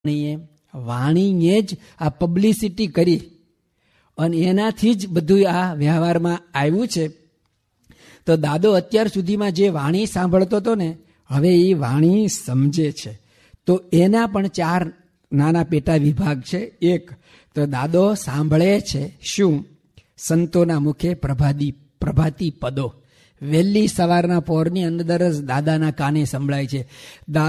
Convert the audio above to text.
વાણીએ જ આ પબ્લિસિટી કરી અને એનાથી જ બધું આ વ્યવહારમાં આવ્યું છે. તો દાદો અત્યાર સુધીમાં જે વાણી સાંભળતો હતો ને, હવે એ વાણી સમજે છે. તો એના પણ 4 નાના પેટા વિભાગ છે. એક તો દાદો સાંભળે છે શું? સંતોના મુખે પ્રભાતી પદો. વહેલી સવારના પહોરની અંદર જ દાદાના કાને સંભળાય છે.